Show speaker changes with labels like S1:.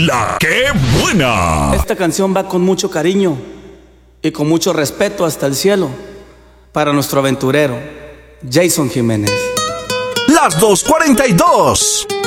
S1: La que buena.
S2: Esta canción va con mucho cariño y con mucho respeto hasta el cielo para nuestro aventurero Jason Jiménez.
S1: Las 2:42.